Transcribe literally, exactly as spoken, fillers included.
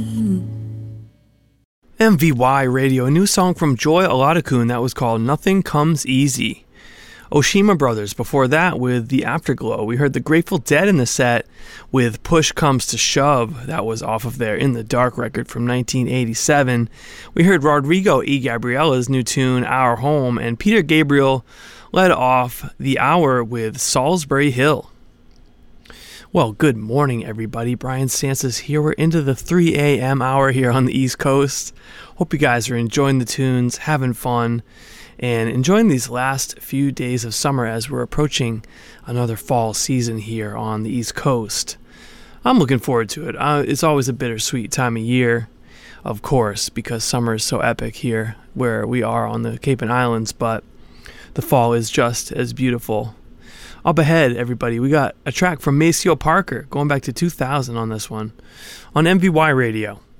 M V Y Radio, a new song from Joy Olatakun that was called Nothing Comes Easy. Oshima Brothers, before that with The Afterglow. We heard the Grateful Dead in the set with Push Comes to Shove. That was off of their In the Dark record from nineteen eighty-seven. We heard Rodrigo E. Gabriella's new tune, Our Home, and Peter Gabriel led off the hour with Salisbury Hill. Well, good morning, everybody. Brian Sansas here. We're into the three a.m. hour here on the East Coast. Hope you guys are enjoying the tunes, having fun, and enjoying these last few days of summer as we're approaching another fall season here on the East Coast. I'm looking forward to it. Uh, it's always a bittersweet time of year, of course, because summer is so epic here where we are on the Cape and Islands, but the fall is just as beautiful. Up ahead, everybody, we got a track from Maceo Parker, going back to two thousand on this one, on M V Y Radio.